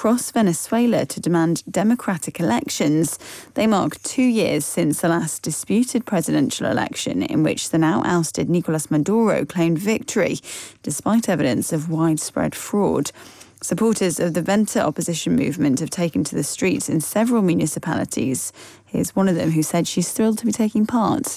across Venezuela to demand democratic elections. They mark 2 years since the last disputed presidential election in which the now ousted Nicolas Maduro claimed victory, despite evidence of widespread fraud. Supporters of the Venta opposition movement have taken to the streets in several municipalities. Here's one of them who said she's thrilled to be taking part.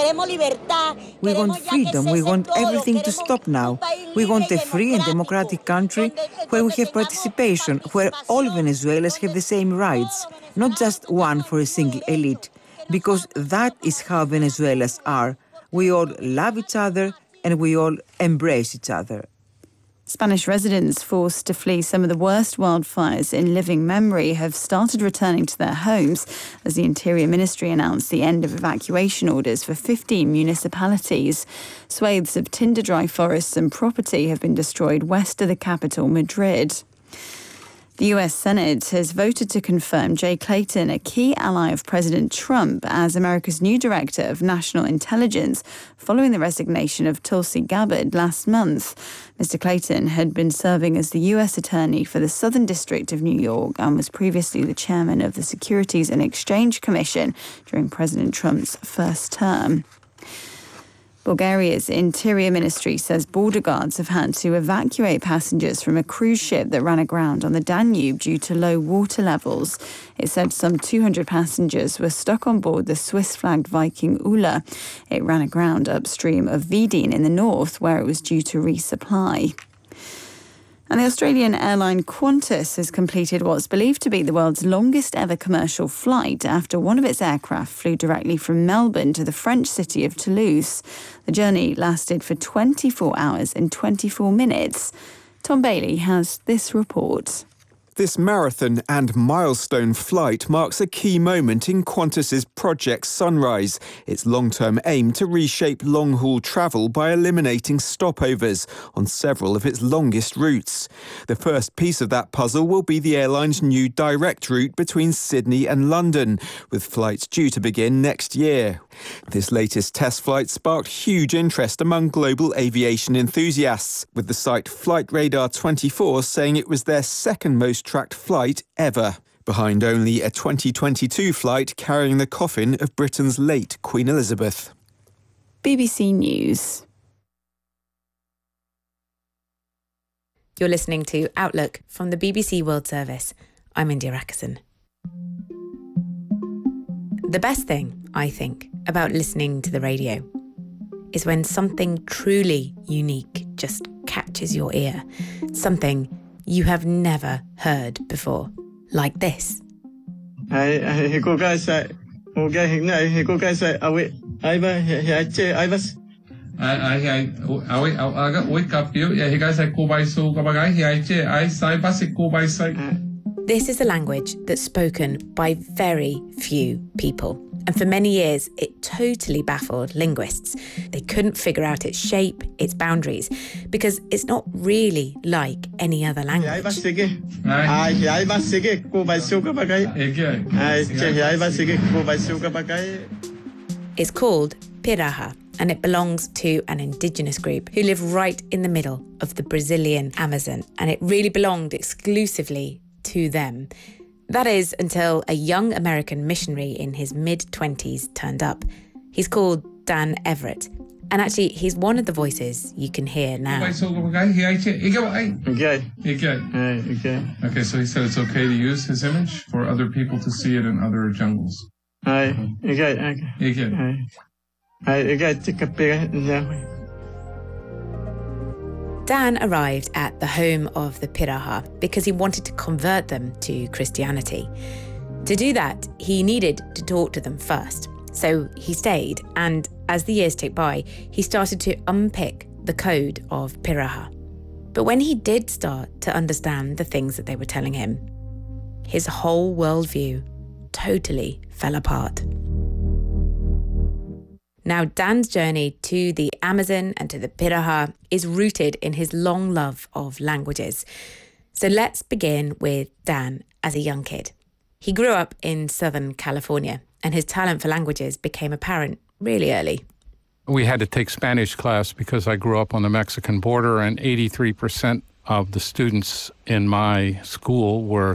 We want freedom. We want everything to stop now. We want a free and democratic country where we have participation, where all Venezuelans have the same rights, not just one for a single elite. Because that is how Venezuelans are. We all love each other and we all embrace each other. Spanish residents forced to flee some of the worst wildfires in living memory have started returning to their homes as the Interior Ministry announced the end of evacuation orders for 15 municipalities. Swathes of tinder-dry forests and property have been destroyed west of the capital, Madrid. The US Senate has voted to confirm Jay Clayton, a key ally of President Trump, as America's new Director of National Intelligence, following the resignation of Tulsi Gabbard last month. Mr. Clayton had been serving as the US Attorney for the Southern District of New York and was previously the chairman of the Securities and Exchange Commission during President Trump's first term. Bulgaria's Interior Ministry says border guards have had to evacuate passengers from a cruise ship that ran aground on the Danube due to low water levels. It said some 200 passengers were stuck on board the Swiss-flagged Viking Ula. It ran aground upstream of Vidin in the north, where it was due to resupply. And the Australian airline Qantas has completed what's believed to be the world's longest ever commercial flight after one of its aircraft flew directly from Melbourne to the French city of Toulouse. The journey lasted for 24 hours and 24 minutes. Tom Bailey has this report. This marathon and milestone flight marks a key moment in Qantas's Project Sunrise, its long-term aim to reshape long-haul travel by eliminating stopovers on several of its longest routes. The first piece of that puzzle will be the airline's new direct route between Sydney and London, with flights due to begin next year. This latest test flight sparked huge interest among global aviation enthusiasts, with the site Flight Radar 24 saying it was their second most tracked flight ever, behind only a 2022 flight carrying the coffin of Britain's late Queen Elizabeth. BBC News. You're listening to Outlook from the BBC World Service. I'm India Rackerson. The best thing, I think, about listening to the radio is when something truly unique just catches your ear. Something you have never heard before, like this. This is a language that's spoken by very few people. And for many years, it totally baffled linguists. They couldn't figure out its shape, its boundaries, because it's not really like any other language. It's called Piraha, and it belongs to an indigenous group who live right in the middle of the Brazilian Amazon, and it really belonged exclusively to them. That is until a young American missionary in his mid-20s turned up. He's called Dan Everett, and actually he's one of the voices you can hear now. Okay, so he said it's okay to use his image for other people to see it in other jungles. Dan arrived at the home of the Piraha because he wanted to convert them to Christianity. To do that, he needed to talk to them first. So he stayed, and as the years ticked by, he started to unpick the code of Piraha. But when he did start to understand the things that they were telling him, his whole worldview totally fell apart. Now, Dan's journey to the Amazon and to the Piraha is rooted in his long love of languages. So let's begin with Dan as a young kid. He grew up in Southern California, and his talent for languages became apparent really early. We had to take Spanish class because I grew up on the Mexican border, and 83% of the students in my school were